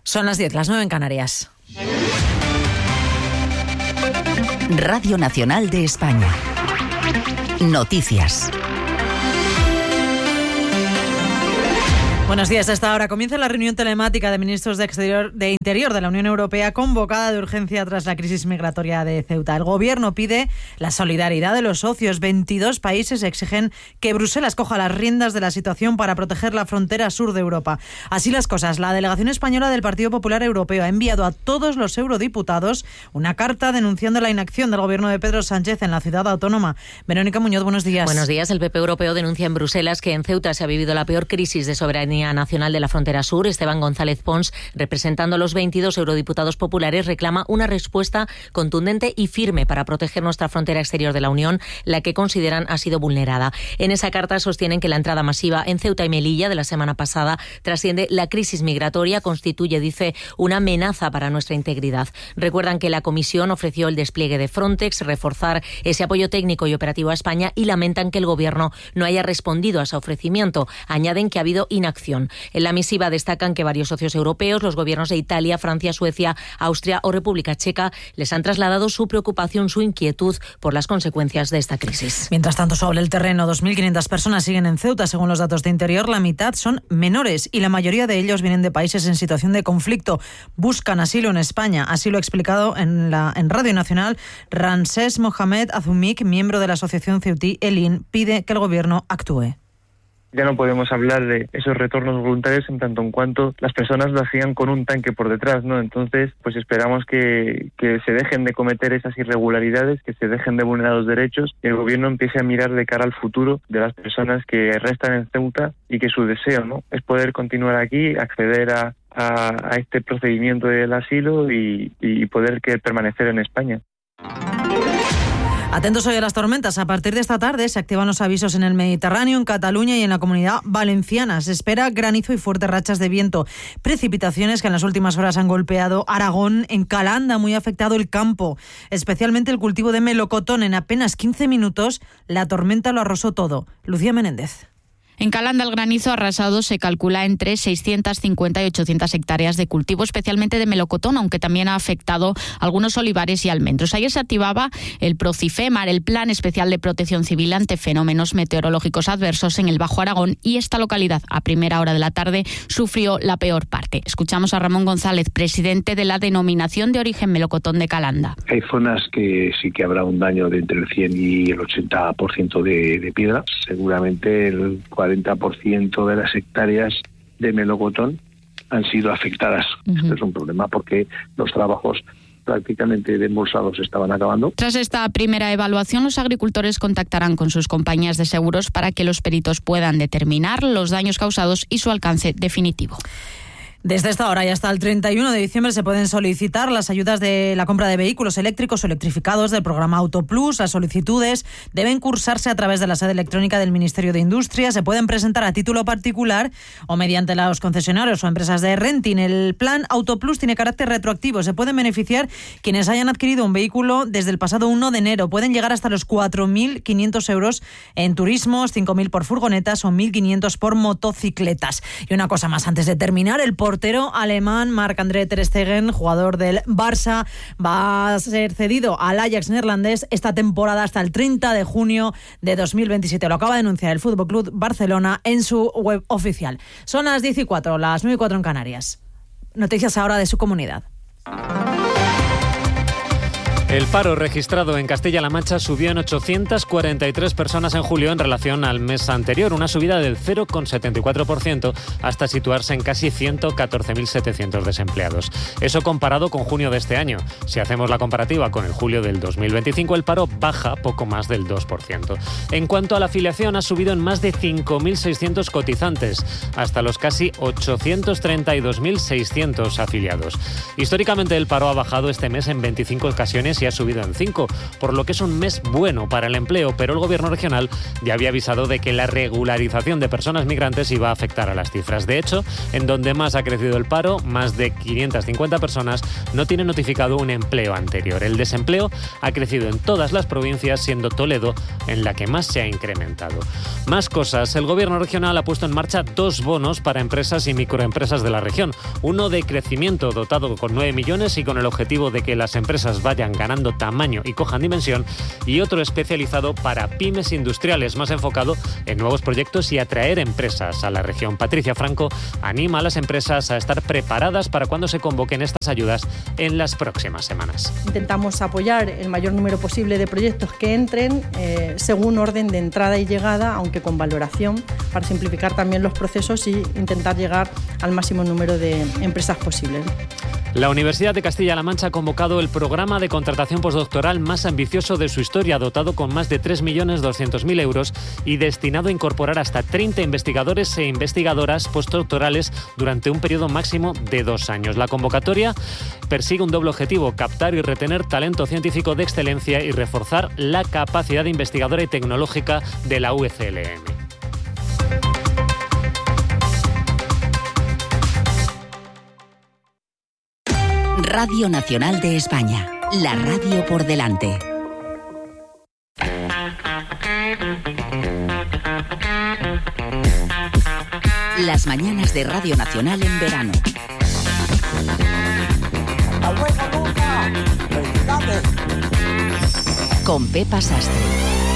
Son las 10, las 9 en Canarias. Radio Nacional de España. Noticias. Buenos días. A esta hora comienza la reunión telemática de ministros de Interior de la Unión Europea convocada de urgencia tras la crisis migratoria de Ceuta. El Gobierno pide la solidaridad de los socios. 22 países exigen que Bruselas coja las riendas de la situación para proteger la frontera sur de Europa. Así las cosas, la delegación española del Partido Popular Europeo ha enviado a todos los eurodiputados una carta denunciando la inacción del Gobierno de Pedro Sánchez en la ciudad autónoma. Verónica Muñoz, buenos días. Buenos días. El PP Europeo denuncia en Bruselas que en Ceuta se ha vivido la peor crisis de soberanía nacional de la frontera sur. Esteban González Pons, representando a los 22 eurodiputados populares, reclama una respuesta contundente y firme para proteger nuestra frontera exterior de la Unión, la que consideran ha sido vulnerada. En esa carta sostienen que la entrada masiva en Ceuta y Melilla de la semana pasada trasciende la crisis migratoria, constituye, dice, una amenaza para nuestra integridad. Recuerdan que la Comisión ofreció el despliegue de Frontex, reforzar ese apoyo técnico y operativo a España, y lamentan que el Gobierno no haya respondido a ese ofrecimiento. Añaden que ha habido inacción. En la misiva destacan que varios socios europeos, los gobiernos de Italia, Francia, Suecia, Austria o República Checa, les han trasladado su preocupación, su inquietud por las consecuencias de esta crisis. Mientras tanto, sobre el terreno, 2.500 personas siguen en Ceuta. Según los datos de Interior, la mitad son menores y la mayoría de ellos vienen de países en situación de conflicto. Buscan asilo en España. Así lo ha explicado en Radio Nacional Ramsés Mohamed Azumik, miembro de la asociación ceutí ELIN. Pide que el Gobierno actúe. Ya no podemos hablar de esos retornos voluntarios en tanto en cuanto las personas lo hacían con un tanque por detrás, ¿no? Entonces, pues esperamos que se dejen de cometer esas irregularidades, que se dejen de vulnerar los derechos, que el Gobierno empiece a mirar de cara al futuro de las personas que restan en Ceuta y que su deseo, ¿no?, es poder continuar aquí, acceder a este procedimiento del asilo y poder permanecer en España. Atentos hoy a las tormentas. A partir de esta tarde se activan los avisos en el Mediterráneo, en Cataluña y en la Comunidad Valenciana. Se espera granizo y fuertes rachas de viento. Precipitaciones que en las últimas horas han golpeado Aragón. En Calanda, muy afectado el campo, especialmente el cultivo de melocotón. En apenas 15 minutos la tormenta lo arrasó todo. Lucía Menéndez. En Calanda el granizo arrasado se calcula entre 650 y 800 hectáreas de cultivo, especialmente de melocotón, aunque también ha afectado algunos olivares y almendros. Ayer se activaba el Procifemar, el Plan Especial de Protección Civil ante fenómenos meteorológicos adversos en el Bajo Aragón, y esta localidad a primera hora de la tarde sufrió la peor parte. Escuchamos a Ramón González, presidente de la Denominación de Origen Melocotón de Calanda. Hay zonas que sí que habrá un daño de entre el 100 y el 80% de piedra. Seguramente el 40% de las hectáreas de melocotón han sido afectadas. Esto es un problema porque los trabajos prácticamente desembolsados estaban acabando. Tras esta primera evaluación, los agricultores contactarán con sus compañías de seguros para que los peritos puedan determinar los daños causados y su alcance definitivo. Desde esta hora y hasta el 31 de diciembre se pueden solicitar las ayudas de la compra de vehículos eléctricos o electrificados del programa Autoplus. Las solicitudes deben cursarse a través de la sede electrónica del Ministerio de Industria. Se pueden presentar a título particular o mediante los concesionarios o empresas de renting. El plan Autoplus tiene carácter retroactivo. Se pueden beneficiar quienes hayan adquirido un vehículo desde el pasado 1 de enero. Pueden llegar hasta los 4.500 euros en turismos, 5.000 por furgonetas o 1.500 por motocicletas. Y una cosa más antes de terminar, el portero alemán Marc-André ter Stegen, jugador del Barça, va a ser cedido al Ajax neerlandés esta temporada hasta el 30 de junio de 2027. Lo acaba de anunciar el FC Barcelona en su web oficial. Son las 10:04, las 9:04 en Canarias. Noticias ahora de su comunidad. El paro registrado en Castilla-La Mancha subió en 843 personas en julio en relación al mes anterior, una subida del 0,74% hasta situarse en casi 114.700 desempleados. Eso comparado con junio de este año. Si hacemos la comparativa con el julio del 2025, el paro baja poco más del 2%. En cuanto a la afiliación, ha subido en más de 5.600 cotizantes, hasta los casi 832.600 afiliados. Históricamente el paro ha bajado este mes en 25 ocasiones y ha subido en 5, por lo que es un mes bueno para el empleo, pero el gobierno regional ya había avisado de que la regularización de personas migrantes iba a afectar a las cifras. De hecho, en donde más ha crecido el paro, más de 550 personas no tienen notificado un empleo anterior. El desempleo ha crecido en todas las provincias, siendo Toledo en la que más se ha incrementado. Más cosas. El gobierno regional ha puesto en marcha 2 bonos para empresas y microempresas de la región. Uno de crecimiento dotado con 9 millones y con el objetivo de que las empresas vayan ganando tamaño y cojan dimensión, y otro especializado para pymes industriales, más enfocado en nuevos proyectos y atraer empresas a la región. Patricia Franco anima a las empresas a estar preparadas para cuando se convoquen estas ayudas en las próximas semanas. Intentamos apoyar el mayor número posible de proyectos que entren según orden de entrada y llegada, aunque con valoración, para simplificar también los procesos y intentar llegar al máximo número de empresas posibles. La Universidad de Castilla-La Mancha ha convocado el programa de contratación postdoctoral más ambicioso de su historia, dotado con más de 3.200.000 euros y destinado a incorporar hasta 30 investigadores e investigadoras postdoctorales durante un periodo máximo de 2 años. La convocatoria persigue un doble objetivo: captar y retener talento científico de excelencia y reforzar la capacidad investigadora y tecnológica de la UCLM. Radio Nacional de España, la radio por delante. Las mañanas de Radio Nacional en verano. Con Pepa Sastre.